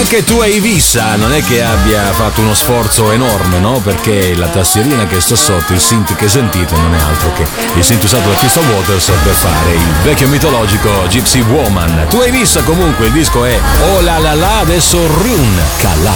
anche tu hai vista, non è che abbia fatto uno sforzo enorme, no? Perché la tastierina che sta sotto, il synth che sentite, non è altro che il synth usato da Crystal Waters per fare il vecchio mitologico Gypsy Woman. Tu hai vista comunque, il disco è Oh la la la, adesso Rune Kala.